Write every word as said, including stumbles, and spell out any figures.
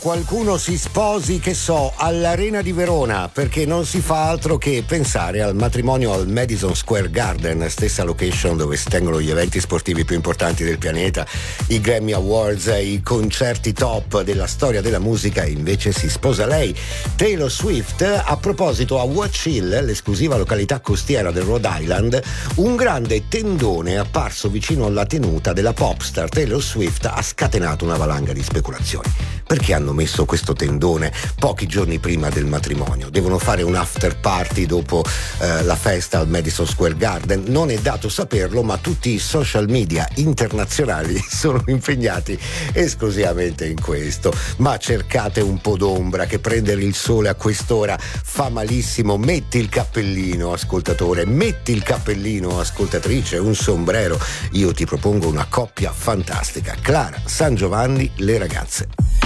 Qualcuno si sposi, che so, all'Arena di Verona, perché non si fa altro che pensare al matrimonio al Madison Square Garden, stessa location dove si tengono gli eventi sportivi più importanti del pianeta, i Grammy Awards, i concerti top della storia della musica, e invece si sposa lei, Taylor Swift. A proposito, a Watch Hill, l'esclusiva località costiera del Rhode Island, un grande tendone apparso vicino alla tenuta della popstar Taylor Swift ha scatenato una valanga di speculazioni. Perché hanno messo questo tendone pochi giorni prima del matrimonio? Devono fare un after party dopo eh, la festa al Madison Square Garden? Non è dato saperlo, ma tutti i social media internazionali sono impegnati esclusivamente in questo. Ma cercate un po' d'ombra, che prendere il sole a quest'ora fa malissimo. Metti il cappellino, ascoltatore, metti il cappellino, ascoltatrice, un sombrero. Io ti propongo una coppia fantastica: Clara San Giovanni, Le Ragazze.